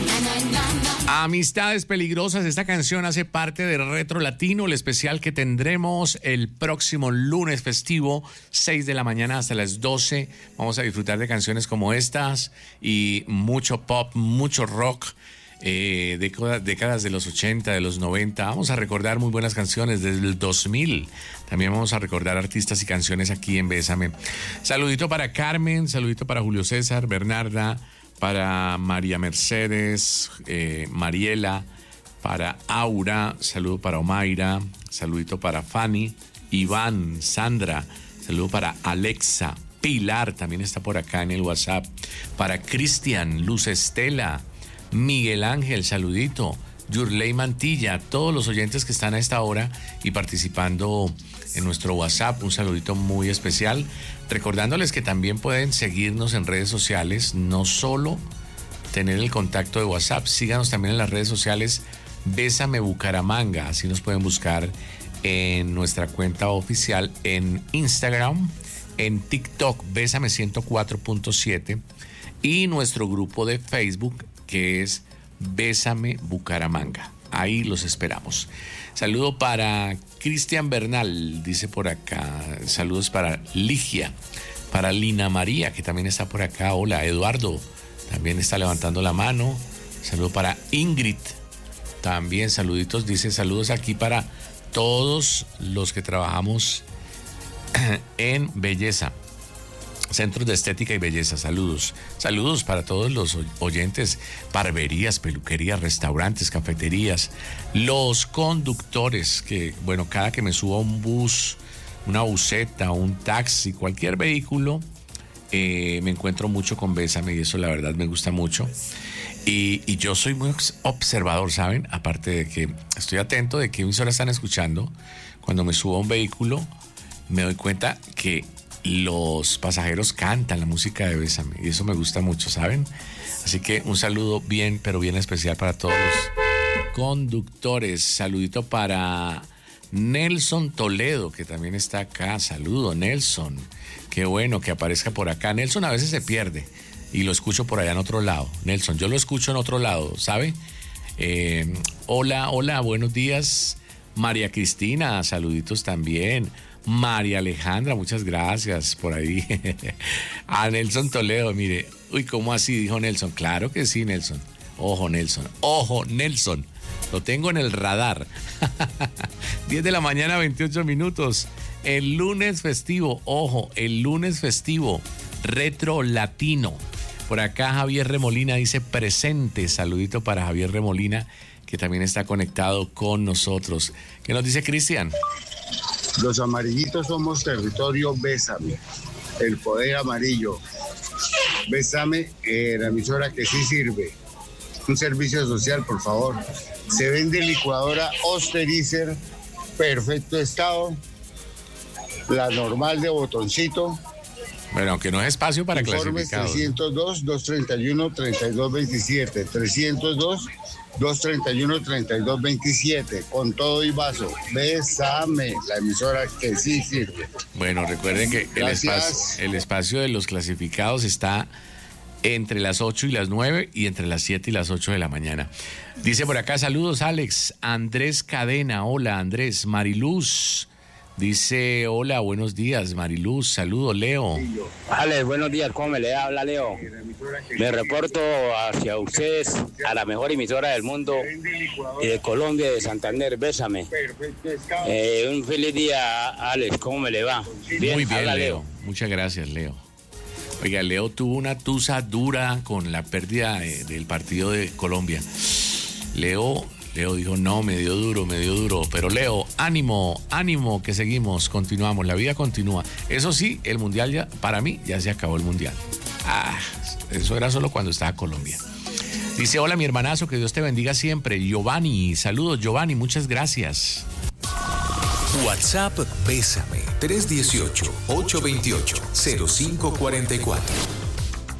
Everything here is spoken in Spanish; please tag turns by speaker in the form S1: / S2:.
S1: Amistades peligrosas, esta canción hace parte de Retro Latino, el especial que tendremos el próximo lunes festivo, 6 de la mañana hasta las 12. Vamos a disfrutar de canciones como estas y mucho pop, mucho rock, décadas de los 80, de los 90. Vamos a recordar muy buenas canciones desde el 2000. También vamos a recordar artistas y canciones aquí en Bésame. Saludito para Carmen, saludito para Julio César, Bernarda, para María Mercedes, Mariela, para Aura, saludo para Omaira, saludito para Fanny, Iván, Sandra, saludo para Alexa, Pilar también está por acá en el WhatsApp, para Cristian, Luz Estela, Miguel Ángel, saludito, Yurley Mantilla, todos los oyentes que están a esta hora y participando en nuestro WhatsApp, un saludito muy especial, recordándoles que también pueden seguirnos en redes sociales, no solo tener el contacto de WhatsApp, síganos también en las redes sociales Bésame Bucaramanga, así nos pueden buscar en nuestra cuenta oficial en Instagram, en TikTok Bésame 104.7 y nuestro grupo de Facebook que es Bésame Bucaramanga. Ahí los esperamos. Saludo para Cristian Bernal, dice por acá. Saludos para Ligia, para Lina María, que también está por acá. Hola, Eduardo, también está levantando la mano. Saludo para Ingrid, también saluditos. Dice saludos aquí para todos los que trabajamos en belleza. Centros de Estética y Belleza, saludos. Saludos para todos los oyentes, barberías, peluquerías, restaurantes, cafeterías, los conductores, que bueno, cada que me subo a un bus, una buseta, un taxi, cualquier vehículo, me encuentro mucho con Bésame y eso la verdad me gusta mucho. Y yo soy muy observador, ¿saben? Aparte de que estoy atento de qué emisora están escuchando, cuando me subo a un vehículo, me doy cuenta que los pasajeros cantan la música de Bésame y eso me gusta mucho, ¿saben? Así que un saludo bien, pero bien especial para todos los conductores. Saludito para Nelson Toledo, que también está acá. Saludo, Nelson. Qué bueno que aparezca por acá. Nelson a veces se pierde y lo escucho por allá en otro lado. Nelson, yo lo escucho en otro lado, ¿sabe? Hola, buenos días. María Cristina, saluditos también. María Alejandra, muchas gracias por ahí. A Nelson Toledo, mire. Uy, ¿cómo así? Dijo Nelson. Claro que sí, Nelson. Ojo, Nelson. Ojo, Nelson. Lo tengo en el radar. 10 de la mañana, 28 minutos. El lunes festivo. Ojo, el lunes festivo. Retro Latino. Por acá Javier Remolina dice presente. Saludito para Javier Remolina, que también está conectado con nosotros. ¿Qué nos dice Cristian?
S2: Los amarillitos somos territorio Bésame, el poder amarillo. Bésame, la emisora que sí sirve. Un servicio social, por favor. Se vende licuadora Osterizer, perfecto estado. La normal de botoncito.
S1: Bueno, aunque no es espacio para clasificados.
S2: 302-231-3227. 302-231-3227, con todo y vaso. Bésame, la emisora que sí sirve.
S1: Bueno, recuerden que el espacio de los clasificados está entre las 8 y las 9 y entre las 7 y las 8 de la mañana. Dice por acá, saludos Alex, Andrés Cadena, hola Andrés, Mariluz. Dice, hola, buenos días, Mariluz, saludo, Leo.
S3: Alex, buenos días, ¿cómo me le habla, Leo? Me reporto hacia ustedes, a la mejor emisora del mundo y de Colombia, de Santander, Bésame. Un feliz día, Alex, ¿cómo me le va?
S1: Bien, muy bien, habla, Leo. Muchas gracias, Leo. Oiga, Leo tuvo una tusa dura con la pérdida del partido de Colombia. Leo dijo, no, me dio duro, pero Leo, ánimo, que seguimos, continuamos, la vida continúa. Eso sí, el mundial ya, para mí, ya se acabó el mundial. Eso era solo cuando estaba Colombia. Dice, hola mi hermanazo, que Dios te bendiga siempre. Giovanni, saludos Giovanni, muchas gracias.
S4: WhatsApp Bésame, 318-828-0544.